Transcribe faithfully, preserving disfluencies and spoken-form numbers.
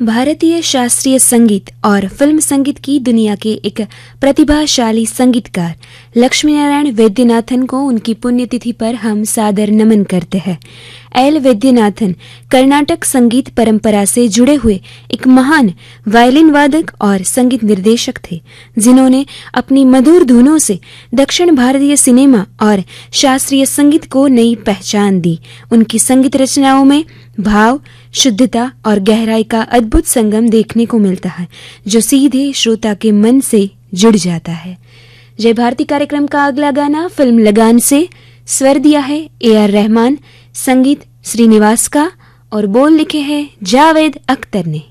भारतीय शास्त्रीय संगीत और फिल्म संगीत की दुनिया के एक प्रतिभाशाली संगीतकार लक्ष्मी नारायण वैद्यनाथन को उनकी पुण्यतिथि पर हम सादर नमन करते हैं। एल वैद्यनाथन कर्नाटक संगीत परंपरा से जुड़े हुए एक महान वायलिन वादक और संगीत निर्देशक थे, जिन्होंने अपनी मधुर धुनों से दक्षिण भारतीय सिनेमा और शास्त्रीय संगीत को नई पहचान दी। उनकी संगीत रचनाओं में भाव, शुद्धता और गहराई का अद्भुत संगम देखने को मिलता है, जो सीधे श्रोता के मन से जुड़ जाता है। जय भारती कार्यक्रम का अगला गाना फिल्म लगान से, स्वर दिया है ए आर रहमान, संगीत श्रीनिवास का और बोल लिखे हैं जावेद अख्तर ने।